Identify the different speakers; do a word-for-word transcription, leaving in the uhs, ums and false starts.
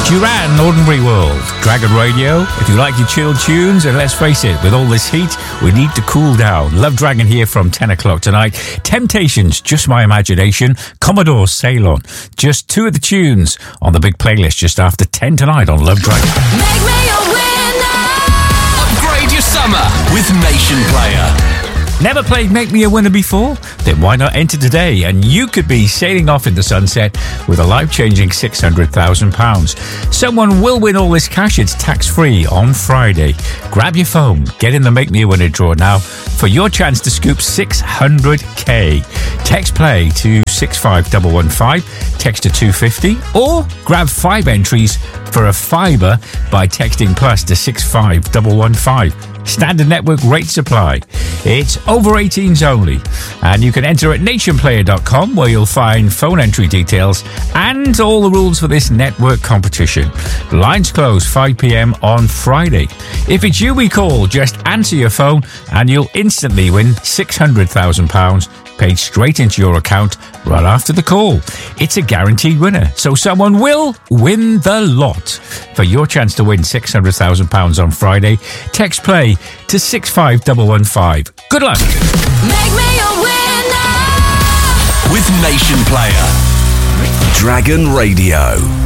Speaker 1: Duran, Ordinary World, Dragon Radio. If you like your chilled tunes, and let's face it, with all this heat, we need to cool down. Love Dragon here from ten o'clock tonight. Temptations, Just My Imagination, Commodore Ceylon. Just two of the tunes on the big playlist just after ten tonight on Love Dragon.
Speaker 2: Make me a winner!
Speaker 3: Upgrade your summer with Nation Player.
Speaker 1: Never played Make Me a Winner before? Then why not enter today and you could be sailing off in the sunset with a life-changing six hundred thousand pounds. Someone will win all this cash. It's tax-free on Friday. Grab your phone, get in the Make Me a Winner draw now for your chance to scoop six hundred k. Text play to six five one one five, text to two fifty, or grab five entries for a fiver by texting plus to six five one one five. Standard network rate supply. It's over eighteens only. And you can enter at nation player dot com where you'll find phone entry details and all the rules for this network competition. Lines close five p.m. on Friday. If it's you we call, just answer your phone and you'll instantly win six hundred thousand pounds paid straight into your account right after the call. It's a guaranteed winner, so someone will win the lot. For your chance to win six hundred thousand pounds on Friday, text play to six five one one five. Good luck.
Speaker 2: Make me a winner!
Speaker 3: With Nation Player. Dragon Radio.